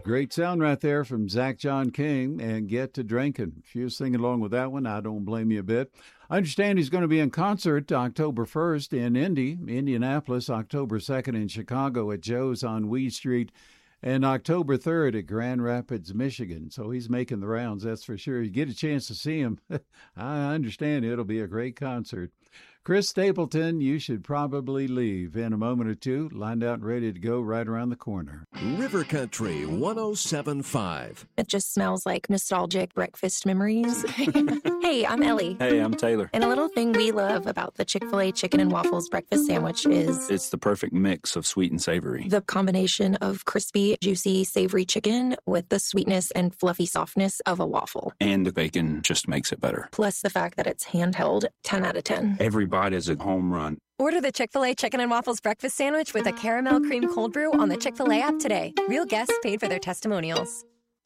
Great sound right there from Zach John King and Get to Drinking. If you're singing along with that one, I don't blame you a bit. I understand he's going to be in concert October 1st in Indianapolis, October 2nd in Chicago at Joe's on Weed Street, and October 3rd at Grand Rapids, Michigan. So he's making the rounds, that's for sure. You get a chance to see him. I understand it'll be a great concert. Chris Stapleton, you should probably leave in a moment or two. Lined out and ready to go right around the corner. River Country 107.5. It just smells like nostalgic breakfast memories. Hey, I'm Ellie. Hey, I'm Taylor. And a little thing we love about the Chick-fil-A chicken and waffles breakfast sandwich is... It's the perfect mix of sweet and savory. The combination of crispy, juicy, savory chicken with the sweetness and fluffy softness of a waffle. And the bacon just makes it better. Plus the fact that it's handheld, 10 out of 10. Every bite is a home run. Order the Chick-fil-A Chicken and Waffles breakfast sandwich with a caramel cream cold brew on the Chick-fil-A app today. Real guests paid for their testimonials.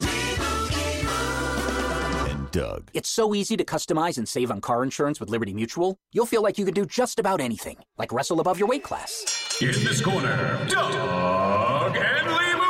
And Doug. It's so easy to customize and save on car insurance with Liberty Mutual. You'll feel like you could do just about anything, like wrestle above your weight class. In this corner, Doug and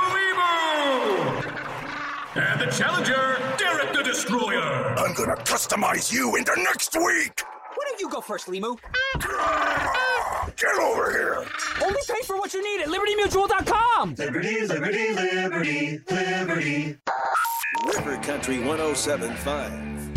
Leemu. And the challenger, Derek the Destroyer. I'm gonna customize you into next week. Why don't you go first, Leemu? Get over here. Only pay for what you need at LibertyMutual.com. Liberty, liberty, liberty, liberty. River Country 107.5.